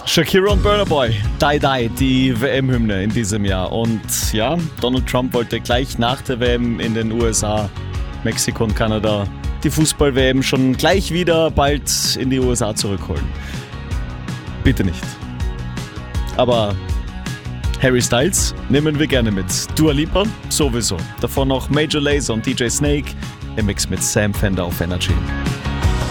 Shakira und Burna Boy, Die Die, die WM-Hymne in diesem Jahr. Und ja, Donald Trump wollte gleich nach der WM in den USA, Mexiko und Kanada die Fußball-WM schon gleich wieder bald in die USA zurückholen. Bitte nicht. Aber Harry Styles nehmen wir gerne mit. Dua Lipa sowieso. Davon noch Major Lazer und DJ Snake im Mix mit Sam Fender auf Energy.